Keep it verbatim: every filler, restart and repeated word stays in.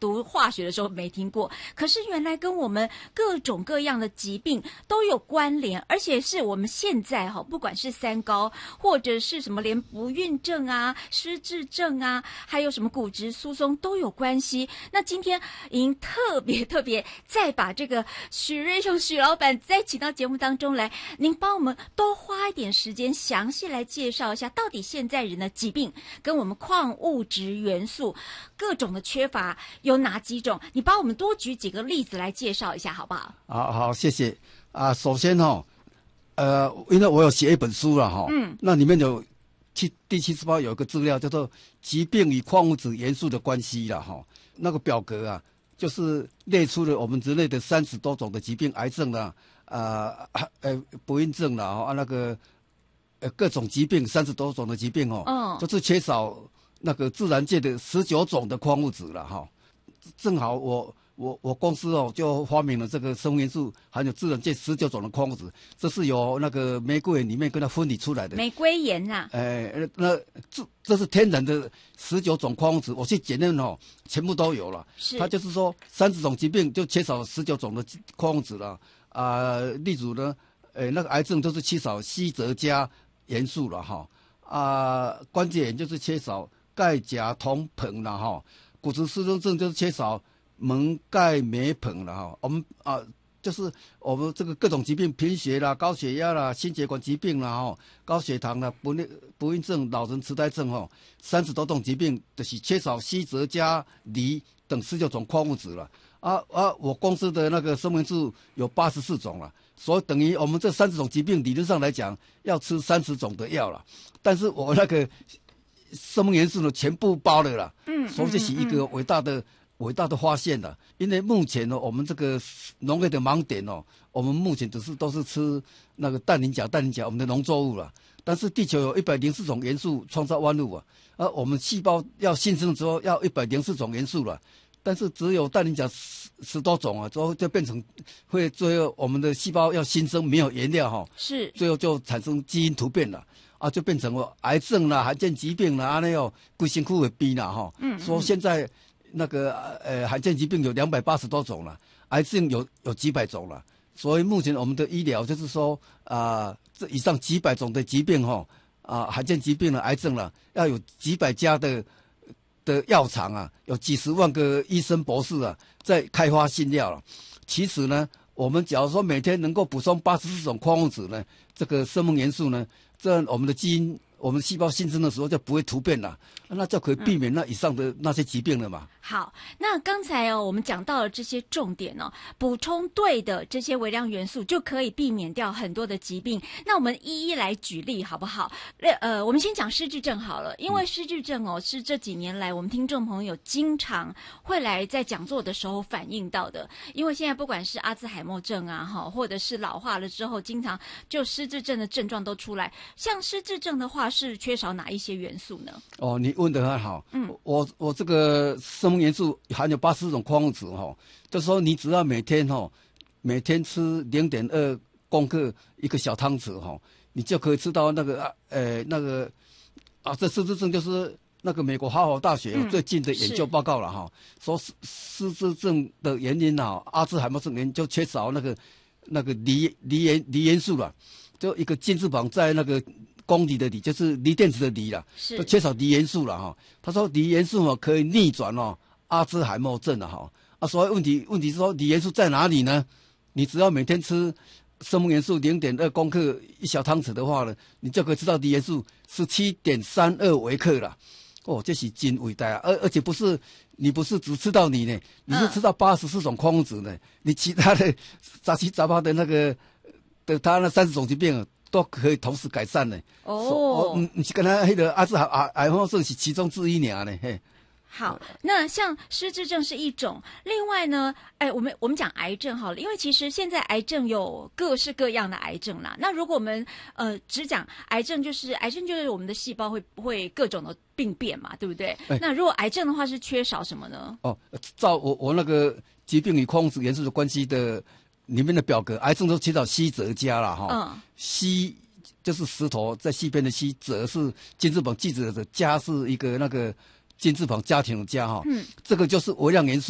读化学的时候没听过，可是原来跟我们各种各样的疾病都有关联，而且是我们现在哈，不管是三高，或者是什么连不孕症啊、失智症啊，还有什么骨质疏松都有关系。那今天已经特别特别再把这个许瑞雄许老板再请到节目当中来，您帮我们多花一点时间详细来介绍一下，到底现在人的疾病跟我们矿物质元素各种的缺乏有哪几种？你帮我们多举几个例子来介绍一下好不好？ 好好，谢谢啊。首先哈、哦，呃，因为我有写一本书了哈、哦，嗯，那里面有七第七十八有一个资料叫做疾病与矿物质元素的关系了哈、哦，那个表格啊，就是列出了我们人类的三十多种的疾病，癌症啦，啊呃不孕症啦，啊那个呃各种疾病三十多种的疾病哦，嗯，就是缺少那个自然界的十九种的矿物质了哈、哦，正好我。我我公司哦就发明了这个生物元素含有自然界十九种的矿物质，这是由那个玫瑰园里面跟它分离出来的。 玫瑰盐啊， 哎、呃，那这这是天然的十九种矿物质，我去检验哦，全部都有了。是，它就是说三十种疾病就缺少十九种的矿物质了啊、呃。例如呢，呃，那个癌症就是缺少硒、锗、镓元素了哈啊，关节炎就是缺少钙、钾、铜、硼了哈，骨质疏松症就是缺少锰、钙、镁、硼了哈，我们啊，就是我们这个各种疾病，贫血啦、高血压啦、心血管疾病啦、哈、高血糖啦、不孕不孕症、老人痴呆症哈，三十多种疾病就是缺少硒、锗、镓、锂等十九种矿物质了。啊啊，我公司的那个生物元素有八十四种了，所以等于我们这三十种疾病理论上来讲要吃三十种的药了，但是我那个生物元素呢全部包了啦，嗯，所以这是一个伟大的。伟大的发现了，因为目前呢，我们这个农业的盲点哦，我们目前只是都是吃那个氮磷钾、氮磷钾我们的农作物了。但是地球有一百零四种元素创造万物啊，而我们细胞要新生之后要一百零四种元素了，但是只有氮磷钾十十多种啊，之后就变成会最后我们的细胞要新生没有原料哈、哦，是最后就产生基因突变了。啊，就变成了癌症啦、罕见疾病啦，啊那有规身躯的病啦哈。嗯，说现在。那个呃，罕见疾病有两百八十多种了，癌症有有几百种了，所以目前我们的医疗就是说啊、呃，这以上几百种的疾病哈啊，罕见疾病了、癌症了，要有几百家的的药厂啊，有几十万个医生博士啊，在开发新药了。其实呢，我们假如说每天能够补充八十四种矿物质呢，这个生物元素呢，这样我们的基因。我们细胞新生的时候就不会突变了，那就可以避免那以上的那些疾病了嘛。 嗯、好，那刚才哦，我们讲到了这些重点哦，补充对的这些微量元素就可以避免掉很多的疾病。那我们一一来举例好不好？呃，我们先讲失智症好了，因为失智症哦是这几年来我们听众朋友经常会来在讲座的时候反映到的，因为现在不管是阿兹海默症啊，哈，或者是老化了之后，经常就失智症的症状都出来。像失智症的话。是缺少哪一些元素呢？ 哦，你问得很好。嗯，我我这个生物元素含有八十种矿物质哈，就是说你只要每天哈，每天吃零点二公克一个小汤匙哈，你就可以吃到那个呃那个啊，这失智症就是那个美国哈佛大学、嗯、最近的研究报告了哈，说失失智症的原因啊，阿兹海默症原因就缺少那个那个锂锂元锂元素了，就一个金字旁在那个。公锂的锂就是锂电池的锂啦，就缺少锂元素了哈。他说锂元素哦可以逆转哦阿兹海默症了哈。啊，所以问题问题是说锂元素在哪里呢？你只要每天吃生物元素零点二公克一小汤匙的话呢，你就可以知道锂元素十七点三二微克了。哦，这是真伟大啊！而而且不是你不是只吃到你呢，你是吃到八十四种矿物质呢，你其他的杂七杂八的那个的他那三十种疾病。都可以同时改善的哦，嗯，你是跟他那个阿兹海海默症是其中之一呢，嘿。 好，那像失智症是一种，另外呢，哎，我们我们讲癌症好了，因为其实现在癌症有各式各样的癌症啦。那如果我们呃只讲癌症，就是癌症就是我们的细胞会会各种的病变嘛，对不对？哎、那如果癌症的话是缺少什么呢？ 哦，照我我那个疾病与矿物质元素的关系的里面的表格，癌症都缺少硒、锗、镓啦哈。嗯，硒就是石头在西边的硒，锗是金字旁记者的镓是一个那个。金字旁家庭的家哈，嗯，这个就是微量元素。